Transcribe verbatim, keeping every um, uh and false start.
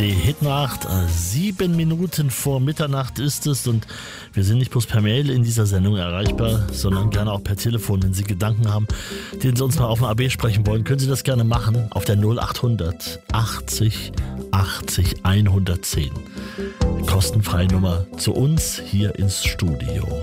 Die Hitnacht, äh, sieben Minuten vor Mitternacht ist es und wir sind nicht bloß per Mail in dieser Sendung erreichbar, sondern gerne auch per Telefon. Wenn Sie Gedanken haben, den Sie uns mal auf dem A B sprechen wollen, können Sie das gerne machen auf der null achthundert achtzig achtzig hundertzehn. Kostenfreie Nummer zu uns hier ins Studio.